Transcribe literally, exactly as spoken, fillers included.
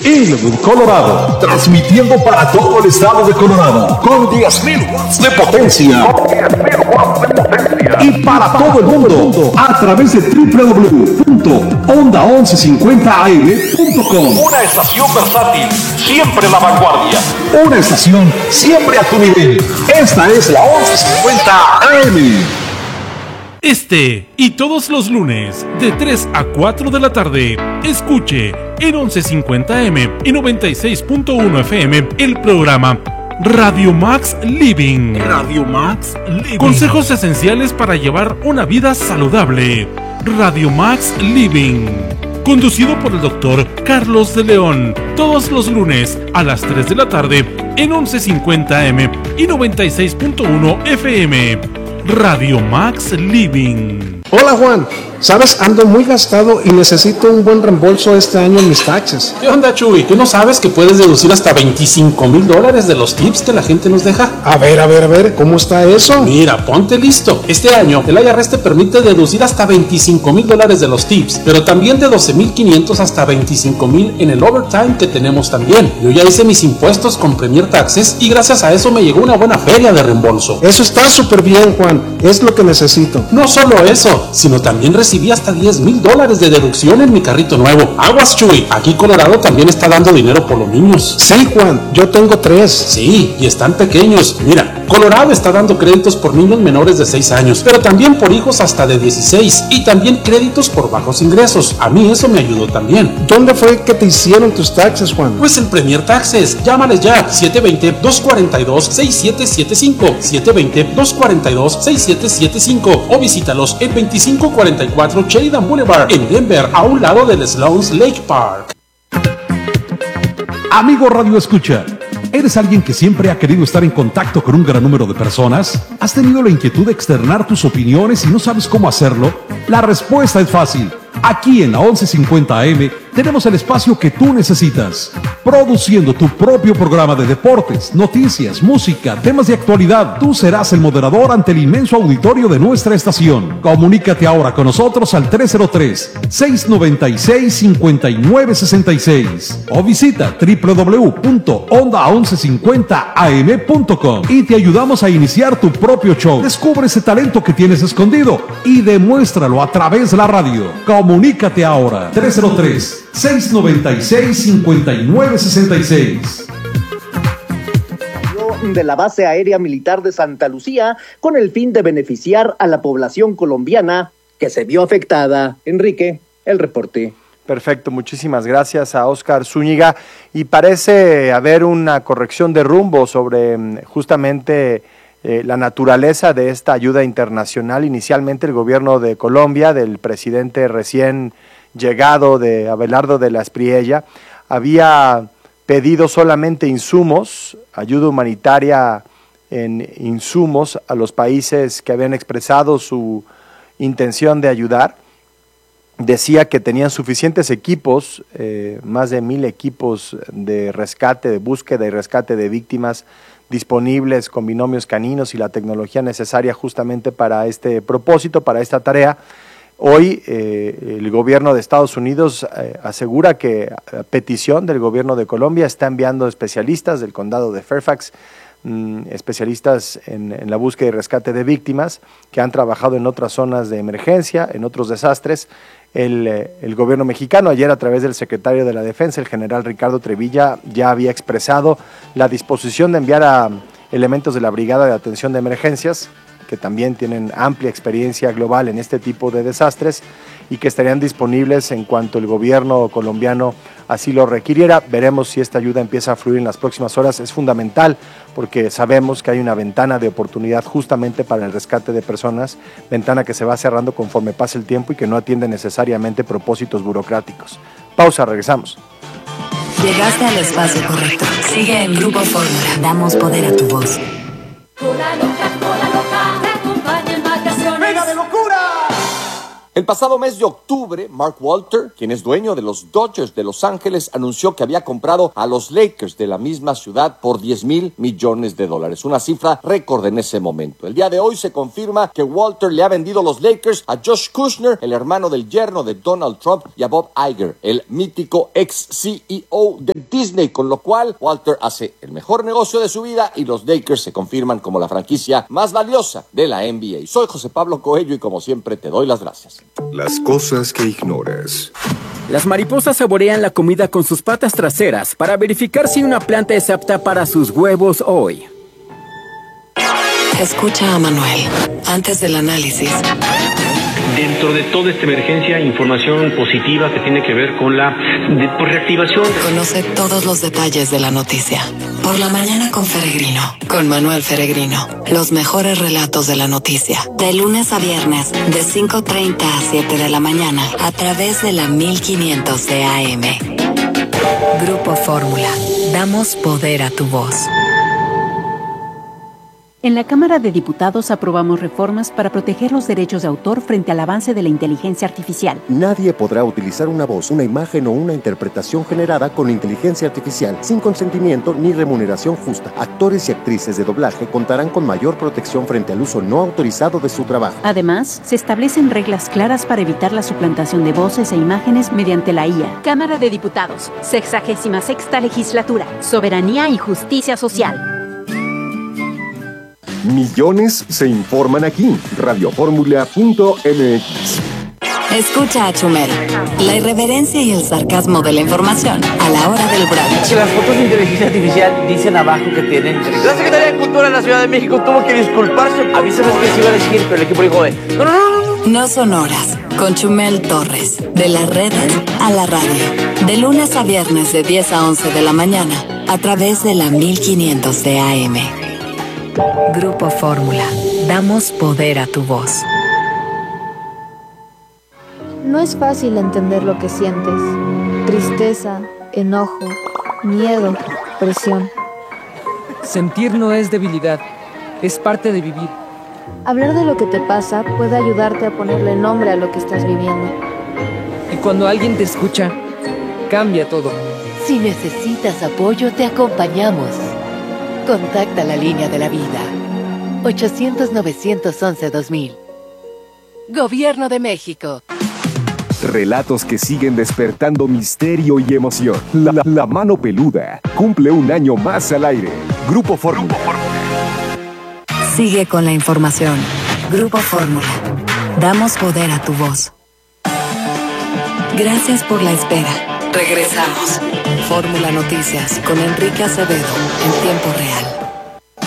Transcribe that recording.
Inglewood, Colorado, transmitiendo para todo el estado de Colorado con diez mil watts de potencia y para todo el mundo a través de doble u doble u doble u punto onda once cincuenta a eme punto com. Una estación versátil, siempre la vanguardia. Una estación siempre a tu nivel. Esta es la once cincuenta A M. Este y todos los lunes de tres a cuatro de la tarde, escuche en once cincuenta A M y noventa y seis punto uno F M el programa Radio Max Living. Radio Max Living. Consejos esenciales para llevar una vida saludable. Radio Max Living. Conducido por el doctor Carlos de León. Todos los lunes a las tres de la tarde en once cincuenta A M y noventa y seis punto uno F M. Radio Max Living. Hola Juan, sabes, ando muy gastado y necesito un buen reembolso este año en mis taxes. ¿Qué onda, Chuy? ¿Tú no sabes que puedes deducir hasta veinticinco mil dólares de los tips que la gente nos deja? A ver, a ver, a ver, ¿cómo está eso? Mira, ponte listo. Este año el I R S te permite deducir hasta veinticinco mil dólares de los tips, pero también de doce mil quinientos hasta veinticinco mil en el overtime que tenemos también. Yo ya hice mis impuestos con Premier Taxes y gracias a eso me llegó una buena feria de reembolso. Eso está súper bien, Juan, es lo que necesito. No solo eso, sino también recibí hasta diez mil dólares de deducción en mi carrito nuevo. Aguas, Chuy, aquí Colorado también está dando dinero por los niños. Sí, Juan, yo tengo tres. Sí, y están pequeños. Mira, Colorado está dando créditos por niños menores de seis años, pero también por hijos hasta de dieciséis, y también créditos por bajos ingresos. A mí eso me ayudó también. ¿Dónde fue que te hicieron tus taxes, Juan? Pues en Premier Taxes. Llámales ya, siete dos cero, dos cuatro dos, seis siete siete cinco, siete dos cero, dos cuatro dos, seis siete siete cinco, o visítalos en veinticinco cuarenta y cuatro Sheridan Boulevard en Denver, a un lado del Sloan's Lake Park. Amigo Radio Escucha, ¿eres alguien que siempre ha querido estar en contacto con un gran número de personas? ¿Has tenido la inquietud de externar tus opiniones y no sabes cómo hacerlo? La respuesta es fácil. Aquí en la once cincuenta A M tenemos el espacio que tú necesitas, produciendo tu propio programa de deportes, noticias, música, temas de actualidad. Tú serás el moderador ante el inmenso auditorio de nuestra estación. Comunícate ahora con nosotros al tres cero tres, seis nueve seis, cinco nueve seis seis o visita doble u doble u doble u punto onda once cincuenta A M punto com y te ayudamos a iniciar tu propio show. Descubre ese talento que tienes escondido y demuéstralo a través de la radio. Comunícate ahora, tres cero tres, seis nueve seis, cinco nueve seis seis. De la base aérea militar de Santa Lucía con el fin de beneficiar a la población colombiana que se vio afectada. Enrique, el reporte. Perfecto, muchísimas gracias a Óscar Zúñiga. Y parece haber una corrección de rumbo sobre justamente eh, la naturaleza de esta ayuda internacional. Inicialmente el gobierno de Colombia, del presidente recién llegado de Abelardo de la Espriella, había pedido solamente insumos, ayuda humanitaria en insumos a los países que habían expresado su intención de ayudar. Decía que tenían suficientes equipos, eh, más de mil equipos de rescate, de búsqueda y rescate de víctimas disponibles con binomios caninos y la tecnología necesaria justamente para este propósito, para esta tarea. Hoy eh, el gobierno de Estados Unidos eh, asegura que a petición del gobierno de Colombia está enviando especialistas del condado de Fairfax, mmm, especialistas en, en la búsqueda y rescate de víctimas que han trabajado en otras zonas de emergencia, en otros desastres. El, eh, el gobierno mexicano ayer a través del secretario de la Defensa, el general Ricardo Trevilla, ya había expresado la disposición de enviar a elementos de la Brigada de Atención de Emergencias, que también tienen amplia experiencia global en este tipo de desastres y que estarían disponibles en cuanto el gobierno colombiano así lo requiriera. Veremos si esta ayuda empieza a fluir en las próximas horas. Es fundamental porque sabemos que hay una ventana de oportunidad justamente para el rescate de personas, ventana que se va cerrando conforme pasa el tiempo y que no atiende necesariamente propósitos burocráticos. Pausa, regresamos. Llegaste al espacio correcto. Sigue en Grupo Fórmula. Damos poder a tu voz. Cola loca, cola loca, te acompaña en vacaciones. ¡Venga de locura! El pasado mes de octubre, Mark Walter, quien es dueño de los Dodgers de Los Ángeles, anunció que había comprado a los Lakers de la misma ciudad por diez mil millones de dólares, una cifra récord en ese momento. El día de hoy se confirma que Walter le ha vendido los Lakers a Josh Kushner, el hermano del yerno de Donald Trump, y a Bob Iger, el mítico ex C E O de Disney, con lo cual Walter hace el mejor negocio de su vida y los Lakers se confirman como la franquicia más valiosa de la N B A. Soy José Pablo Coello y como siempre te doy las gracias. Las cosas que ignoras. Las mariposas saborean la comida con sus patas traseras para verificar si una planta es apta para sus huevos hoy. Escucha a Manuel antes del análisis. Dentro de toda esta emergencia, información positiva que tiene que ver con la de, pues, reactivación. Conoce todos los detalles de la noticia. Por la mañana con Feregrino, con Manuel Feregrino. Los mejores relatos de la noticia. De lunes a viernes, de cinco treinta a siete de la mañana, a través de la mil quinientos de A M. Grupo Fórmula. Damos poder a tu voz. En la Cámara de Diputados aprobamos reformas para proteger los derechos de autor frente al avance de la inteligencia artificial. Nadie podrá utilizar una voz, una imagen o una interpretación generada con inteligencia artificial sin consentimiento ni remuneración justa. Actores y actrices de doblaje contarán con mayor protección frente al uso no autorizado de su trabajo. Además, se establecen reglas claras para evitar la suplantación de voces e imágenes mediante la I A. Cámara de Diputados, sexagésima sexta legislatura, soberanía y justicia social. Millones se informan aquí. radio fórmula punto m x. Escucha a Chumel. La irreverencia y el sarcasmo de la información a la hora del brunch. Las fotos de inteligencia artificial dicen abajo que tienen... La Secretaría de Cultura de la Ciudad de México tuvo que disculparse. A mí se me que se iba a elegir, pero el equipo dijo... Eh, no, no, no, no. No son horas. Con Chumel Torres. De las redes a la radio. De lunes a viernes de diez a once de la mañana. A través de la mil quinientos de A M. Grupo Fórmula. Damos poder a tu voz. No es fácil entender lo que sientes. Tristeza, enojo, miedo, presión. Sentir no es debilidad, es parte de vivir. Hablar de lo que te pasa puede ayudarte a ponerle nombre a lo que estás viviendo. Y cuando alguien te escucha, cambia todo. Si necesitas apoyo, te acompañamos. Contacta la línea de la vida. ochocientos, novecientos once, dos mil. Gobierno de México. Relatos que siguen despertando misterio y emoción. La, la, la mano peluda cumple un año más al aire. Grupo Fórmula. Sigue con la información. Grupo Fórmula. Damos poder a tu voz. Gracias por la espera. Regresamos. Fórmula Noticias con Enrique Acevedo en tiempo real.